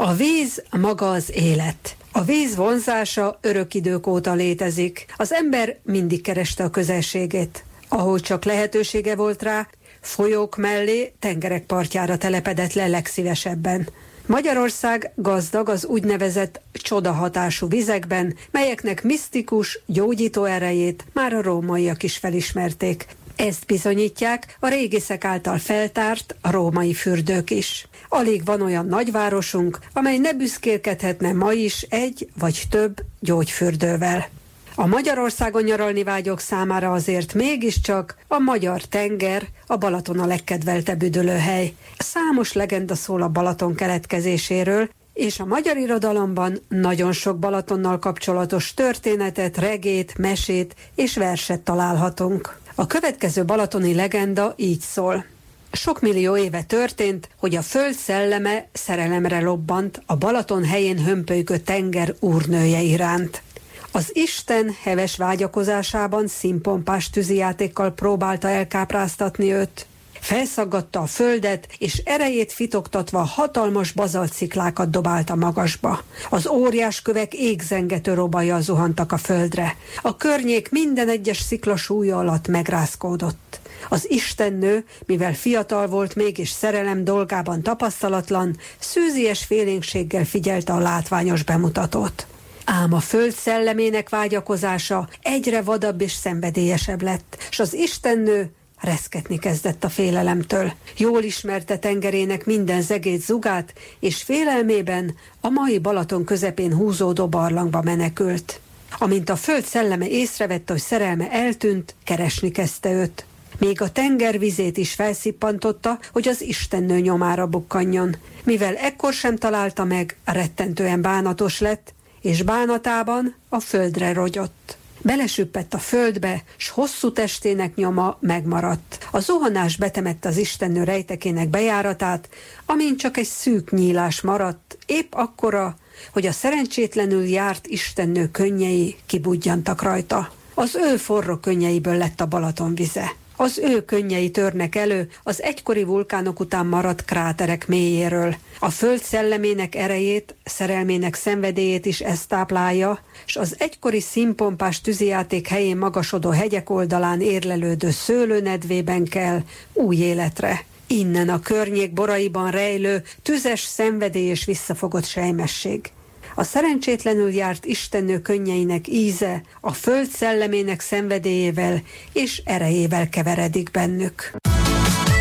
A víz maga az élet. A víz vonzása örök idők óta létezik. Az ember mindig kereste a közelségét. Ahol csak lehetősége volt rá, folyók mellé, tengerek partjára telepedett le legszívesebben. Magyarország gazdag az úgynevezett csodahatású vizekben, melyeknek misztikus, gyógyító erejét már a rómaiak is felismerték. Ezt bizonyítják a régészek által feltárt római fürdők is. Alig van olyan nagyvárosunk, amely ne büszkélkedhetne ma is egy vagy több gyógyfürdővel. A Magyarországon nyaralni vágyók számára azért mégiscsak a magyar tenger, a Balaton a legkedveltebb üdülőhely. Számos legenda szól a Balaton keletkezéséről, és a magyar irodalomban nagyon sok Balatonnal kapcsolatos történetet, regét, mesét és verset találhatunk. A következő balatoni legenda így szól. Sok millió éve történt, hogy a föld szelleme szerelemre lobbant a Balaton helyén hömpölygő tenger úrnője iránt. Az Isten heves vágyakozásában színpompás tűzijátékkal próbálta elkápráztatni őt. Felszaggatta a földet, és erejét fitoktatva hatalmas bazaltsziklákat dobálta magasba. Az óriás kövek égzengető robajjal zuhantak a földre. A környék minden egyes szikla súlya alatt megrázkódott. Az istennő, mivel fiatal volt még és szerelem dolgában tapasztalatlan, szűzies félénkséggel figyelte a látványos bemutatót. Ám a föld szellemének vágyakozása egyre vadabb és szenvedélyesebb lett, s az istennő reszketni kezdett a félelemtől. Jól ismerte tengerének minden zegét zugát, és félelmében a mai Balaton közepén húzódó barlangba menekült. Amint a föld szelleme észrevette, hogy szerelme eltűnt, keresni kezdte őt. Még a tenger vizét is felszippantotta, hogy az istennő nyomára bukkanjon. Mivel ekkor sem találta meg, rettentően bánatos lett, és bánatában a földre rogyott. Belesüppett a földbe, s hosszú testének nyoma megmaradt. A zuhanás betemette az istennő rejtekének bejáratát, amin csak egy szűk nyílás maradt, épp akkora, hogy a szerencsétlenül járt istennő könnyei kibudjantak rajta. Az ő forró könnyeiből lett a Balaton vize. Az ő könnyei törnek elő az egykori vulkánok után maradt kráterek mélyéről. A föld szellemének erejét, szerelmének szenvedélyét is ez táplálja, s az egykori színpompás tűzijáték helyén magasodó hegyek oldalán érlelődő szőlőnedvében kell új életre. Innen a környék boraiban rejlő tüzes szenvedély és visszafogott sejmesség. A szerencsétlenül járt istennő könnyeinek íze a föld szellemének szenvedélyével és erejével keveredik bennük.